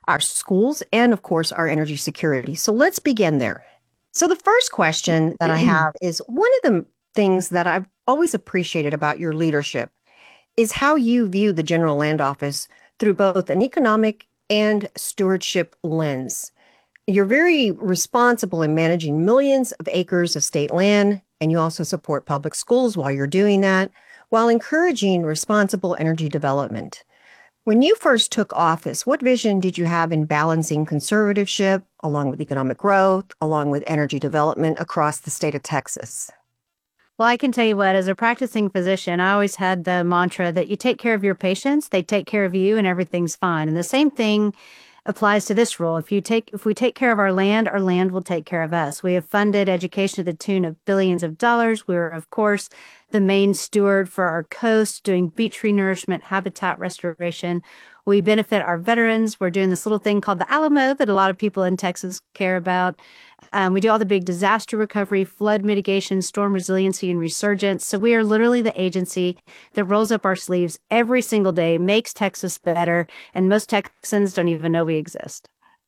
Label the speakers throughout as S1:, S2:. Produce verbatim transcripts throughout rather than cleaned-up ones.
S1: our schools, and of course, our energy security. So let's begin there. So the first question that I have is one of the things that I've always appreciated about your leadership is how you view the General Land Office through both an economic and stewardship lens. You're very responsible in managing millions of acres of state land, and you also support public schools while you're doing that, while encouraging responsible energy development. When you first took office, what vision did you have in balancing conservatorship along with economic growth, along with energy development across the state of Texas?
S2: Well, I can tell you what, as a practicing physician, I always had the mantra that you take care of your patients, they take care of you, and everything's fine. And the same thing applies to this role. If you take, if we take care of our land, our land will take care of us. We have funded education to the tune of billions of dollars. We're, of course, the main steward for our coast, doing beach renourishment, habitat restoration. We benefit our veterans. We're doing this little thing called the Alamo that a lot of people in Texas care about. Um, we do all the big disaster recovery, flood mitigation, storm resiliency, and resurgence. So we are literally the agency that rolls up our sleeves every single day, makes Texas better, and most Texans don't even know we exist.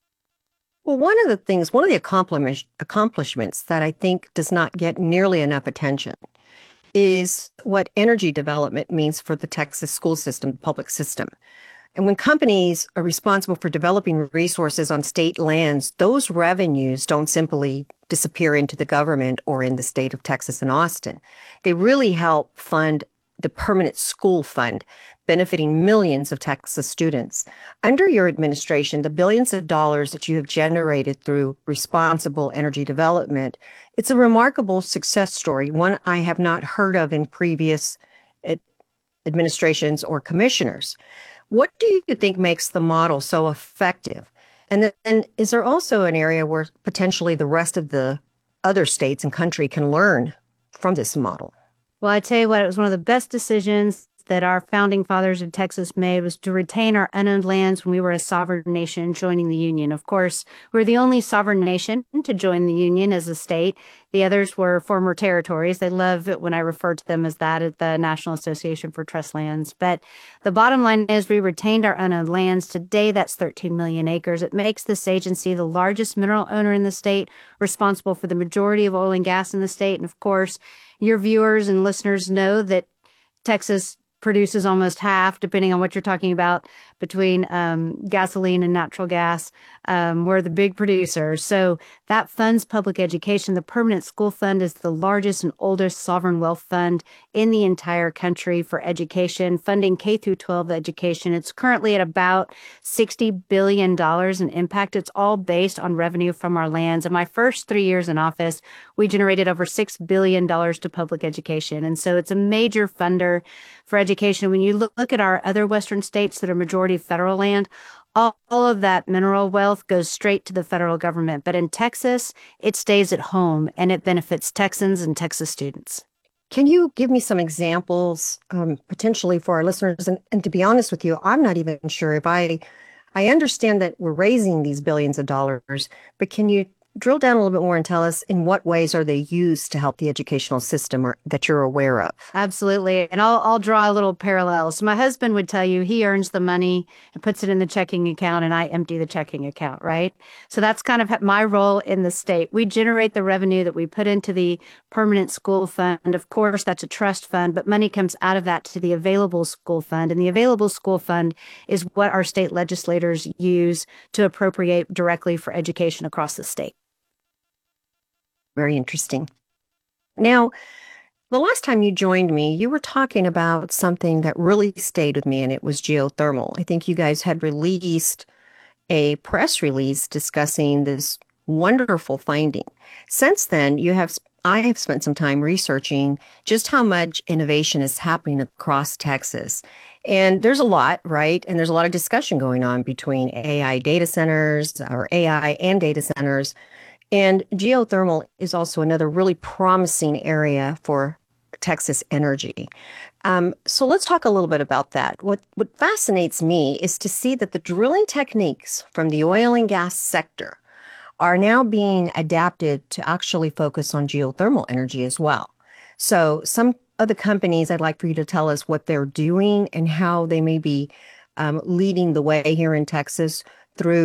S1: Well, one of the things, one of the accomplish- accomplishments that I think does not get nearly enough attention is what energy development means for the Texas school system, the public system. And when companies are responsible for developing resources on state lands, those revenues don't simply disappear into the government or in the state of Texas and Austin. They really help fund the permanent school fund, benefiting millions of Texas students. Under your administration, the billions of dollars that you have generated through responsible energy development, it's a remarkable success story, one I have not heard of in previous ad- administrations or commissioners. What do you think makes the model so effective? And then is there also an area where potentially the rest of the other states and country can learn from this model?
S2: Well, I tell you what, it was one of the best decisions that our founding fathers of Texas made was to retain our unowned lands when we were a sovereign nation joining the Union. Of course, we're the only sovereign nation to join the Union as a state. The others were former territories. They love it when I refer to them as that at the National Association for Trust Lands. But the bottom line is we retained our unowned lands. Today, that's thirteen million acres. It makes this agency the largest mineral owner in the state, responsible for the majority of oil and gas in the state. And of course, your viewers and listeners know that Texas produces almost half, depending on what you're talking about, between um, gasoline and natural gas. Um, we're the big producers. So that funds public education. The Permanent School Fund is the largest and oldest sovereign wealth fund in the entire country for education, funding K through twelve education. It's currently at about sixty billion dollars in impact. It's all based on revenue from our lands. In my first three years in office, we generated over six billion dollars to public education. And so it's a major funder for education. When you look, look at our other Western states that are majority federal land, all, all of that mineral wealth goes straight to the federal government. But in Texas, it stays at home and it benefits Texans and Texas students.
S1: Can you give me some examples, um, potentially for our listeners? And, and to be honest with you, I'm not even sure if I, I understand that we're raising these billions of dollars, but can you drill down a little bit more and tell us in what ways are they used to help the educational system or, that you're aware of?
S2: Absolutely. And I'll, I'll draw a little parallel. So my husband would tell you he earns the money and puts it in the checking account and I empty the checking account, right? So that's kind of my role in the state. We generate the revenue that we put into the Permanent School Fund. Of course, that's a trust fund, but money comes out of that to the Available School Fund. And the Available School Fund is what our state legislators use to appropriate directly for education across the state.
S1: Very interesting. Now, the last time you joined me, you were talking about something that really stayed with me, and it was geothermal. I think you guys had released a press release discussing this wonderful finding. Since then, you have I have spent some time researching just how much innovation is happening across Texas. And there's a lot, right? And there's a lot of discussion going on between A I data centers or A I and data centers. And geothermal is also another really promising area for Texas energy. Um, so let's talk a little bit about that. What, what fascinates me is to see that the drilling techniques from the oil and gas sector are now being adapted to actually focus on geothermal energy as well. So some of the companies, I'd like for you to tell us what they're doing and how they may be um, leading the way here in Texas through